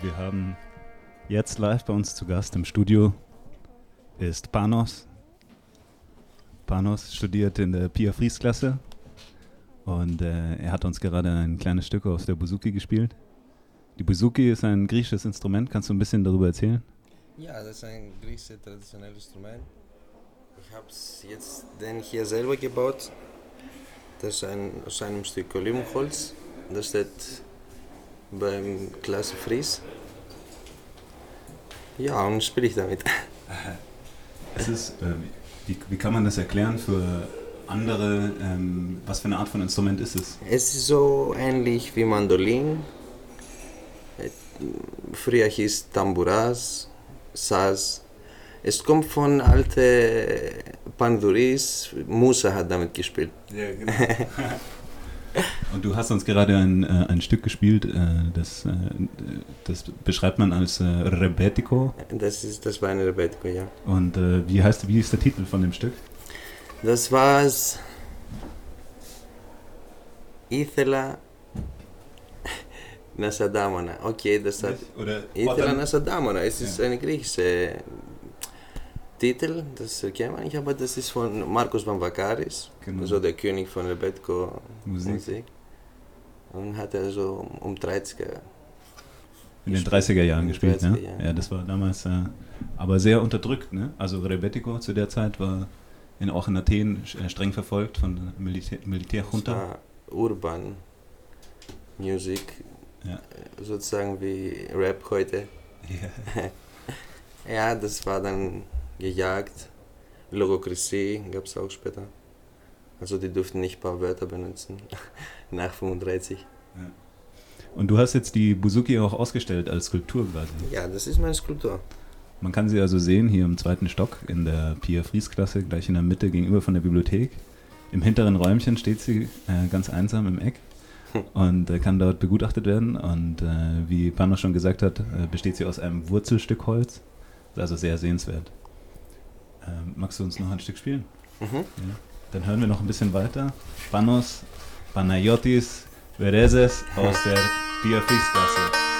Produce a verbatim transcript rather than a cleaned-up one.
Wir haben jetzt live bei uns zu Gast im Studio ist Panos. Panos studiert in der Pia Fries Klasse und äh, er hat uns gerade ein kleines Stück aus der Bouzouki gespielt. Die Bouzouki ist ein griechisches Instrument. Kannst du ein bisschen darüber erzählen? Ja, das ist ein griechisches traditionelles Instrument. Ich habe es jetzt den hier selber gebaut. Das ist ein, aus einem Stück Olivenholz. Das steht beim Klasse Fries. Ja, und spiele ich damit. Es ist, äh, wie, wie kann man das erklären für andere? Ähm, was für eine Art von Instrument ist es? Es ist so ähnlich wie Mandolin. Früher hieß Tambouras, Saz. Es kommt von alten Panduris. Musa hat damit gespielt. Ja, genau. Und du hast uns gerade ein, äh, ein Stück gespielt, äh, das, äh, das beschreibt man als äh, Rebetiko. Das, ist, das war ein Rebetiko, ja. Und äh, wie heißt, wie ist der Titel von dem Stück? Das war's. Ήθελα να σ' αντάμωνα. Okay, das hat. Oder Ήθελα να σ' αντάμωνα. Es ist ja. Ein griechischer Titel, das kennt man nicht, aber das ist von Marcos Vamvakaris, genau. So der König von Rebetiko Musik. Musik. Und hat er so um dreißiger in den dreißiger Jahren gespielt, ne? Ja? Ja, das war damals äh, aber sehr unterdrückt, ne? Also Rebetiko zu der Zeit war in, auch in Athen äh, streng verfolgt von Militär, Militärjunta. Das war Urban Music, ja. Sozusagen wie Rap heute. Yeah. Ja, das war dann gejagt. Logokrisie gab es auch später. Also die durften nicht ein paar Wörter benutzen, nach fünfunddreißig. Ja. Und du hast jetzt die Bouzouki auch ausgestellt als Skulptur quasi? Ja, das ist meine Skulptur. Man kann sie also sehen hier im zweiten Stock in der Pia Fries Klasse, gleich in der Mitte gegenüber von der Bibliothek. Im hinteren Räumchen steht sie äh, ganz einsam im Eck und äh, kann dort begutachtet werden. Und äh, wie Panos schon gesagt hat, äh, besteht sie aus einem Wurzelstück Holz. Ist also sehr sehenswert. Ähm, magst du uns noch ein Stück spielen? Mhm. Ja. Dann hören wir noch ein bisschen weiter. Panos Panayotis Verezes aus der Pia Fries Klasse.